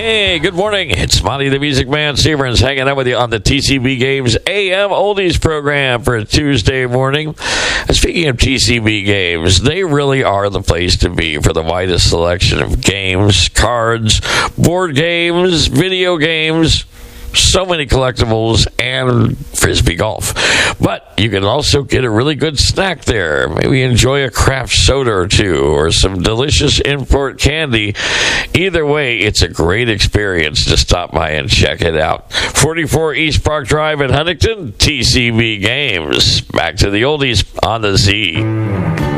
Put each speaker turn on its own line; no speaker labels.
Hey, good morning. It's Monty the Music Man Severance hanging out with you on the TCB Games AM Oldies program for a Tuesday morning. Speaking of TCB Games, they really are the place to be for the widest selection of games, cards, board games, video games, so many collectibles, and Frisbee golf. But you can also get a really good snack there. Maybe enjoy a craft soda or two or some delicious import candy. Either way, it's a great experience to stop by and check it out. 44 East Park Drive in Huntington, TCB Games. Back to the oldies on the Z.